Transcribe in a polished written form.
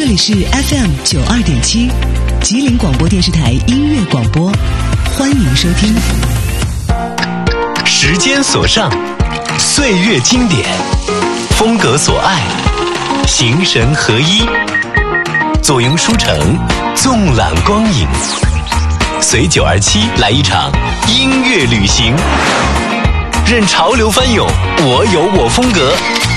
里是 FM92.7 吉林广播电视台音乐广播，欢迎收听。 时间所尚，岁月经典，风格所爱，形神合一，左营书城，纵览光影，随927来一场音乐旅行，任潮流翻涌，我有我风格，